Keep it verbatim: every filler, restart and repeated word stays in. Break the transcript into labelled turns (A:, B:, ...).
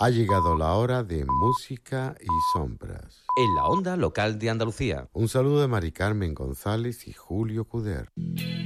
A: Ha llegado la hora de música y sombras.
B: En la onda local de Andalucía.
A: Un saludo de Mari Carmen González y Julio Cuder.